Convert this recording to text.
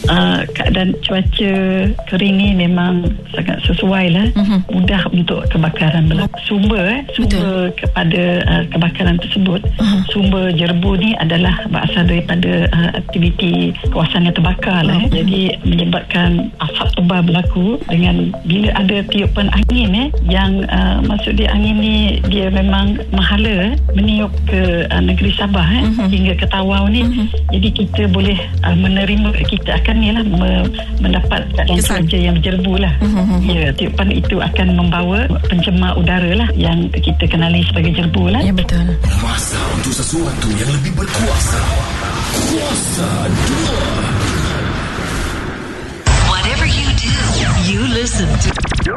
keadaan cuaca kering ni memang sangat sesuai lah, mudah untuk kebakaran berlaku. Sumber kepada kebakaran tersebut, sumber jerbu ni adalah berasal daripada aktiviti kawasan yang terbakar lah. Jadi menyebabkan asap tebal berlaku dengan bila ada tiupan angin yang maksud dia angin ni dia memang mahala meniup ke negeri Sabah hingga ke Tawau ni. Jadi kita boleh menerima, kita akan ni lah mendapat keadaan cuaca yang berjerbu lah. Ya, tiupan itu akan membawa pencemar udara lah yang kita kenali sebagai jerbu lah. Ya, betul. Masa untuk sesuatu yang lebih berkuasa. Kuasa 2. Whatever you do, you listen to